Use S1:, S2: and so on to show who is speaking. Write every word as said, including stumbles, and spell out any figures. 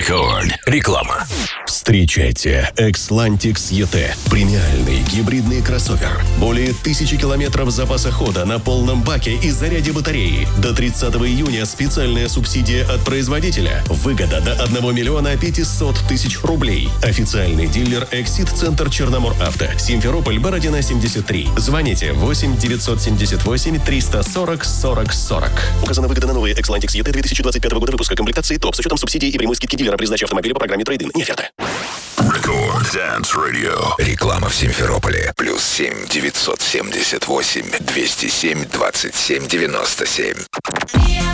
S1: Рекорд. Реклама.
S2: Встречайте Xlantix и ти. Премиальный гибридный кроссовер. Более тысячи километров запаса хода на полном баке и заряде батареи. До тридцатого июня специальная субсидия от производителя. Выгода до одного миллиона пятисот тысяч рублей. Официальный дилер Эксид-центр Черномор Авто. Симферополь, Бородина, семьдесят три. Звоните восемь девятьсот семьдесят восемь триста сорок сорок сорок. Указана выгода на новые Xlantix и ти две тысячи двадцать пятого года выпуска, комплектации топ с учетом субсидий и прямой скидки дилера при сдаче автомобиля по программе трейд-ин. Не оферта.
S1: Рекорд Dance Radio. Реклама в Симферополе. Плюс семь девятьсот семьдесят восемь двести семь двадцать семь девяносто семь.